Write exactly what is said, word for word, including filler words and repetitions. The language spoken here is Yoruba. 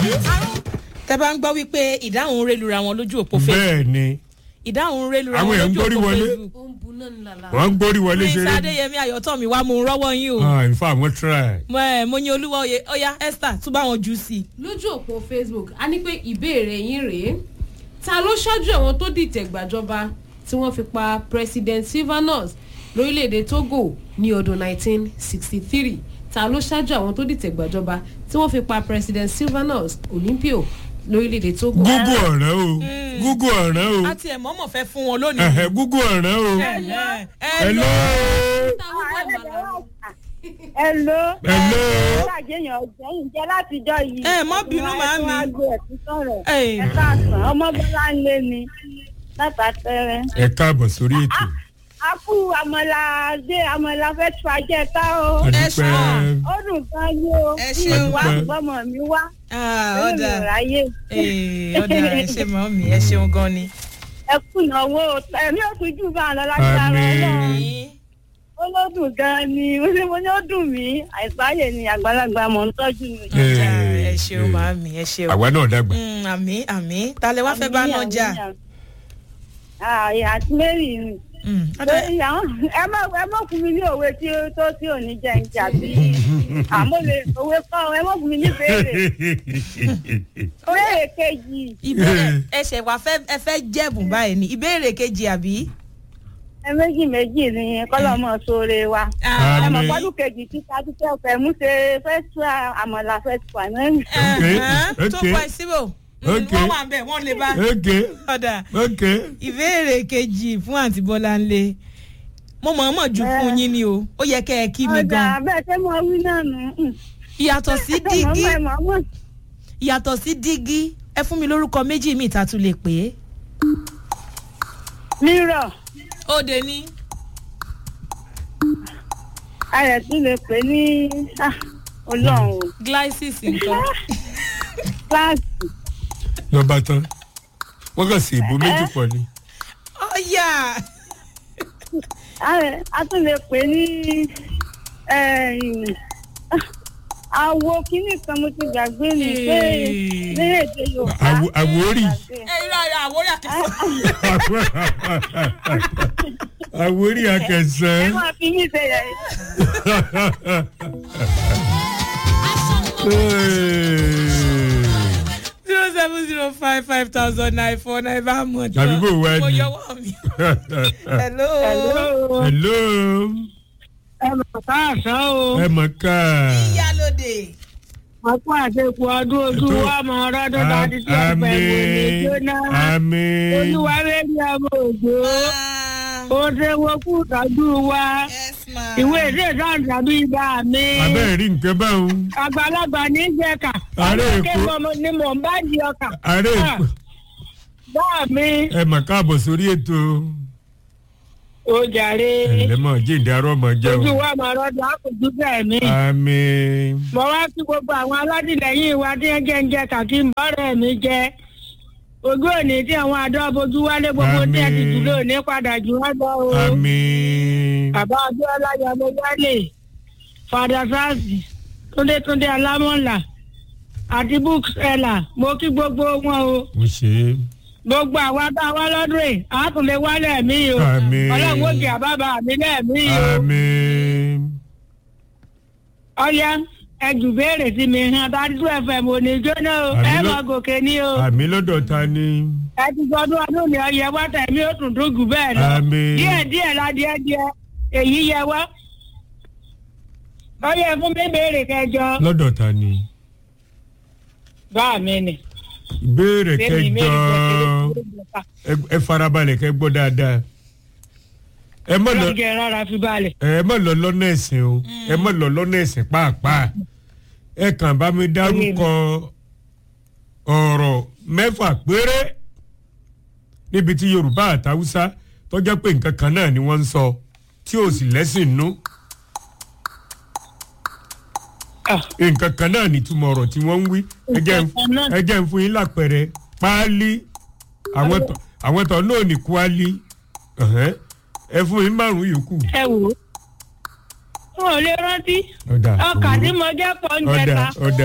tẹ́ bá ń gbọ́ wípé ìdáhùn rélura wọn lójú òpó Facebook. bẹ́ẹ̀ ni ìdáhùn rélura àwọn wọn èèyàn ń lójú gbórí òpó wọlé Facebook. wọ́n ń gbórí wọlé prince ṣeré. adéyẹmí ayọ̀tọ́mi wa mo ń rọ́wọ́ yín o. ah in fact wọ́n try. mo ẹ mo ní olúwa oyè ọya Esther tún bá wọn jù sí i. lójú òpó Facebook a ní pé ìbéèrè yín rèé ta ló ṣáájú àwọn tó dìtẹ̀ gbàjọba tí wọ́n fi pa President Sylvanus lórílẹ̀‐èdè Togo ní ọdún nineteen sixty-three ta ló ṣáájú àwọn tó dìtẹ̀ gbàjọba tí wọ́n fi pa President Sylvanus Olympio lórílẹ̀‐èdè Togo. gúgú ọ̀ràn o gúgú ọ̀ràn o. a ti ẹ̀ mọ́mọ́ fẹ́ fún wọn lónìí. ẹ̀hẹ̀ gúgú ọ̀ràn o. hello. hello. hello. ṣàjẹyàn ọ̀jẹ̀yìn jẹ́ látijọ́ yìí. ẹ mọ́ bínú màámi. ẹ káàsán ọmọ bọ́lá ń lé ni látàtẹ́rẹ́. ẹ káàbọ̀ sórí ètò. a kú àmàlà dé àmàlà fẹ́ tu ajẹ́ ká o. ẹ ẹ ṣeun. dúpẹ́. ó dùn gan ni o. ẹ kí ṣeun. n wá gbọ́mọ mi wá. ọ̀dà ráyè. ọ̀dà ẹ ṣe mọ́ mi ẹ ṣeun gan ni. ẹ kùnàwó ẹ̀mí ò tún jù bá a lọ lágbára Ọlọ́run. àmín. ó ló dùn gan ni mo ní mo ní ó dùn mí àìsáyè ni àgbàlagbà mọ̀ ń tọ́jú mi. ọ̀dà ẹ ṣeun màámi ẹ ṣeun. àwa náà dàgbà. Mm, àmín àmín talẹ̀ wá fẹ́ bá náà jà. àyè àti mary ni. Mm, ọ̀dà lórí àwọn ẹ má ẹ má fún mi ní òwe tí ó tó tí ò ní jẹ ń jà bí àmọ́ lè òwe kọ́ ẹ má fún mi ní béèrè béèrè kejì. ìbéèrè ẹsẹ̀ wá fẹ́ ẹ fẹ́ jẹ̀bùn báyìí ni ìbéèrè kejì àbí. ẹ méjì méjì ni kọ́lọ́mọ sóore wa. Àmín. ẹ mọ̀ pọ́dún kejì tí kájúkẹ́ ọ̀fẹ́ mú ṣe fẹ́ tú àmọ̀là fẹ́ tú àná. Okay, tó okay. pa ìsíbò Okay. wọ́n wà ń bẹ̀ wọ́n lè bá. ok ọ̀dà ok. ìbéèrè kejì fún àǹtí Bọ́láńlé mo mọ̀ọ́mọ̀ jù fún yín ni o ó yẹ kẹ́ ẹ kí mi ọjà gan. bẹ́ẹ̀ ṣé mo wí náà nù. ìyàtọ̀ sí dígí ẹ mọ̀ mọ̀ ìyàtọ̀ sí dígí ẹ fún mi lórúkọ méjì mi ìta tún lè pè é. mírọ̀ òde ní. ayẹ̀ tún lè pè ní ah, Ọlọ́run o. glycis nǹkan. kíláàsì. lọ́ba tán wọ́n kàn sí ìbò méjì pọ̀ ni. ọ̀yà Ayẹ̀, a tún lè pè ní àwo kínní kan mo ti gbàgbé ní pé ní èdè Yorùbá. Àwo- àwórì. ẹ irọ́ irọ́ àwòrán akẹ́kọ̀ọ́. àwórí ẹ akẹsàn. máa fi mí ṣe yẹ. zero seven zero five five thousand nine four nine bá mọ̀ tán. Tàbí bò wá mo ni. yọwọ́ mi. hello. hello. ẹ mọ̀ káàsán o. ẹ mọ̀ ká. ìyálóde. àpò àṣepọ ọdún ojú wa mọ ọ̀rọ̀ tó dájú sí ọpẹ ìwòye jóná. àmín. olúwa rẹ̀rí ọmọ òjò. ó ṣe wo kú ìtọ́jú wa. yes ma. ìwé ìdí ìdáhùn tàbí ibà mi. abẹ́ẹ̀ rí nǹkan báwọn. àgbàlagbà ní jẹ́ka. Ààrẹ Èkó. ọmọ ni mò ń bá di ọkà. ààrẹ èkó. báà mi. ẹ mọ̀ káàbọ̀ sórí ètò. ó jàre. ẹ̀lẹ́mọ̀ jíǹde arọ́mọ ojú jẹun. wa mọ̀ ọ̀rọ̀ tó àkójú bẹ́ẹ̀ mi. àmín. mo wá sí gbogbo àwọn alátìlẹyìn wa tí ẹ jẹ́ ń jẹ kàkí ń bọ́rẹ̀ mi jẹ. ojú òní tí àwọn àdó abojú wálé gbogbo tí ẹ ti Àmín. dúró ní padà jù wá lọ o. àmín. bàbá Abíọ́lá yọmọ wálé fada sars túndétúndé alámọ̀là àti búkẹ́là mo kí gbogbo wọn o. mo ṣe é. gbogbo àwa tá a wá lọ́dún ẹ̀ á tún lè wálé mi o. Àmín. ọlọ́run ó jẹ́ àbábà mi lẹ́ẹ̀mí o. àmín. ọ̀yá ẹjù béèrè sí mi hàn dájú ẹ̀fẹ̀ mo ní jóná o Àmín ẹ ló- mọ gòkè ní o. àmín lọ́dọ̀ ta ni. ẹ ti sọdún ọdún ní ọyẹ wá tẹ̀mí ó tún dùn jù bẹ́ẹ̀ lọ. Àmín. díẹ̀ díẹ̀ la díẹ̀ díẹ̀ èyí yẹ wá. ọyẹ fún mi béèrè kẹjọ. lọ́dọ̀ ta ni. bá mi nì. ìbéèrè Bẹ́ẹ̀ni, kẹjọ mẹ́rin ẹ- ẹ farabalẹ̀ kẹ́ gbọ́ dáadáa. ẹ má lọ lọ́jọ́ rárá fi balẹ̀. ẹ má lọ lọ́nà ẹ̀sìn o ẹ má lọ lọ́nà ẹ̀sìn pàápàá. ẹ kàn bá mi dárúkọ ọ̀rọ̀ mẹ́fà péré níbi tí Yorùbá àti Haúsá tó jẹ́ pé nǹkan kan náà ni wọ́n ń sọ tí ò sì lẹ́sìn nú. Ah. nǹkan kan náà ni túmọ̀ ọ̀rọ̀ tí wọ́n ń wí. ẹ jẹ́ n- Nǹkan náà. ẹ jẹ́ ń fún yín lápẹẹrẹ páálí àwọn tọ̀- àwọn tọ̀ náà ní kwálí ẹ̀hẹ́n. ẹ fún yín márùn-ún yòókù. ẹ wò ó. wọn ò lè rántí ọ̀dà ọkà tí mo jẹ́ pọ̀ ń ọ̀dà jẹta. ọ̀dà